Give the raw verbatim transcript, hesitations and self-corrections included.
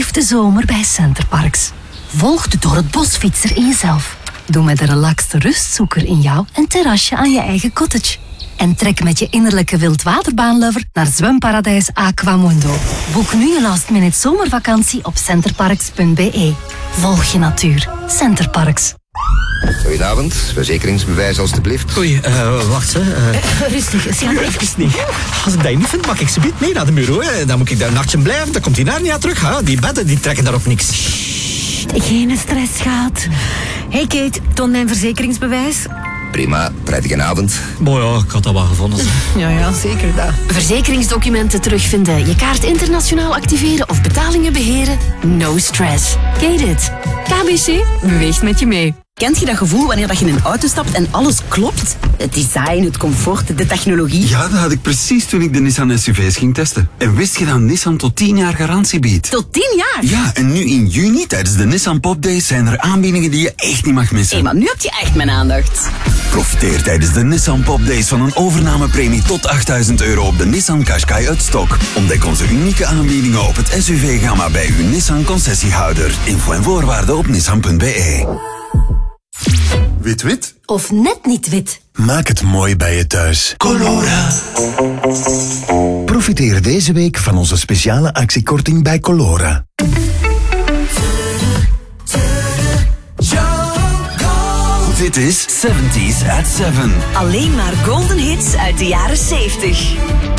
Beleef de zomer bij Centerparks. Volg de door het bosfietser in jezelf. Doe met de relaxte rustzoeker in jou een terrasje aan je eigen cottage. En trek met je innerlijke wildwaterbaanlover naar zwemparadijs Aquamundo. Boek nu een last minute zomervakantie op centerparks punt b e. Volg je natuur. Centerparks. Goedenavond, verzekeringsbewijs alstublieft. Oei, uh, wacht hè. Uh... Uh, rustig, Sian, even niet. Als ik dat niet vind, mag ik ze mee naar de bureau. Hè. Dan moet ik daar een nachtje blijven, dan komt die daar niet aan terug. Hè. Die bedden die trekken daar op niks. Geen stress, schat. Hey Kate, toon mijn verzekeringsbewijs. Prima, prettige avond. Boah ja, ik had dat wel gevonden. Ja, ja, zeker dat. Verzekeringsdocumenten terugvinden, je kaart internationaal activeren of betalingen beheren? No stress. Kate it. K B C beweegt met je mee. Kent je dat gevoel wanneer dat je in een auto stapt en alles klopt? Het design, het comfort, de technologie. Ja, dat had ik precies toen ik de Nissan S U V's ging testen. En wist je dat Nissan tot tien jaar garantie biedt? Tot tien jaar? Ja, en nu in juni tijdens de Nissan Pop Days zijn er aanbiedingen die je echt niet mag missen. Hé, maar nu heb je echt mijn aandacht. Profiteer tijdens de Nissan Pop Days van een overnamepremie tot achtduizend euro op de Nissan Qashqai uit stok. Ontdek onze unieke aanbiedingen op het S U V-gamma bij uw Nissan concessiehouder. Info en voorwaarden op nissan punt b e. Wit-wit? Of net niet wit. Maak het mooi bij je thuis. Colora. Profiteer deze week van onze speciale actiekorting bij Colora. Dit is seventies at seven. Alleen maar golden hits uit de jaren zeventig.